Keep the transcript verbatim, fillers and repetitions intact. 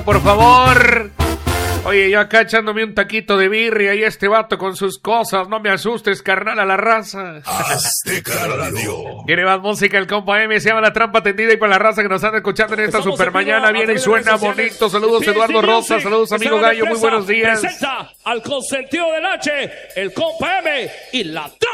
Por favor. Oye, yo acá echándome un taquito de birria y este vato con sus cosas. No me asustes, carnal, a la raza. Azteca Radio. Quiere más música, el compa M. Se llama La Trampa Tendida. Y para la raza que nos anda escuchando en esta Estamos super en vivo mañana. a Viene y través de suena redes sociales. bonito. Saludos, P C Eduardo Rosa. Music, Saludos, amigo Esteban Gallo. Muy Empresa, buenos días. Presenta al consentido del H, el compa M y La Trampa.